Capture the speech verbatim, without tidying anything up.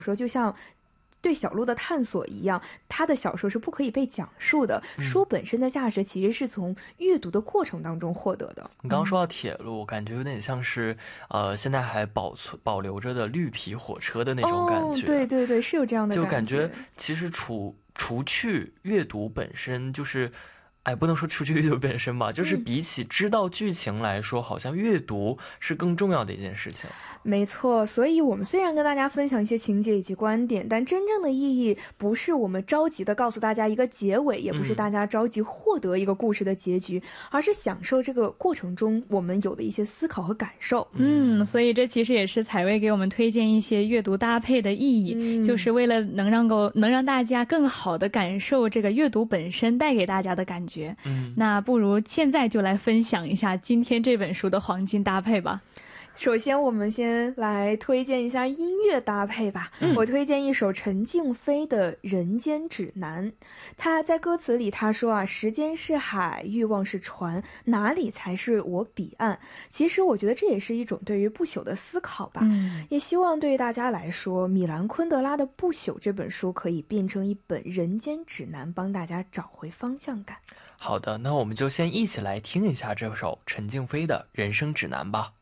说就像对小路的探索一样，他的小说是不可以被讲述的， 嗯书本身的价值其实是从阅读的过程当中获得的。 你刚刚说到铁路，感觉有点像是呃现在还保存保留着的绿皮火车的那种感哦， 觉。 对对对，是有这样的就感感觉其实除除去阅读本身，就是哎，不能说除去阅读本身吧，就是嗯比起知道剧情来说，好像阅读是更重要的一件事情。 没错，所以我们虽然跟大家分享一些情节以及观点，但真正的意义不是我们着急的告诉大家一个结尾，也不是大家着急获得一个故事的结局，而是享受这个过程中我们有的一些思考和感受。 嗯，所以这其实也是采薇给我们推荐一些阅读搭配的意义， 嗯就是为了能让够能让大家更好的感受这个阅读本身带给大家的感觉。 嗯， 那不如现在就来分享一下今天这本书的黄金搭配吧。 首先我们先来推荐一下音乐搭配吧、嗯、我推荐一首陈静飞的《人间指南》。他在歌词里他说啊，时间是海，欲望是船，哪里才是我彼岸。其实我觉得这也是一种对于不朽的思考吧、 嗯、 也希望对于大家来说，米兰昆德拉的《不朽》这本书可以变成一本人间指南，帮大家找回方向感。 好的，那我们就先一起来听一下这首陈静飞的人生指南吧。